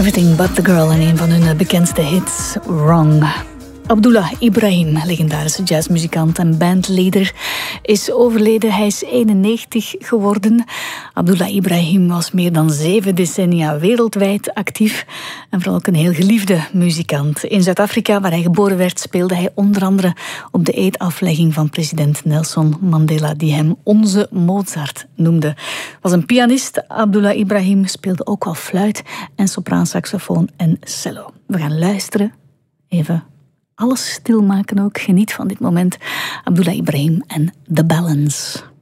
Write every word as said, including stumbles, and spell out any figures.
Everything But The Girl en een van hun bekendste hits, Wrong. Abdullah Ibrahim, legendarische jazzmuzikant en bandleider, is overleden. Hij is eenennegentig geworden. Abdullah Ibrahim was meer dan zeven decennia wereldwijd actief en vooral ook een heel geliefde muzikant. In Zuid-Afrika, waar hij geboren werd, speelde hij onder andere op de eedaflegging van president Nelson Mandela, die hem onze Mozart noemde. Was een pianist. Abdullah Ibrahim speelde ook wel fluit en sopraansaxofoon en cello. We gaan luisteren. Even alles stilmaken ook. Geniet van dit moment. Abdullah Ibrahim en The Balance.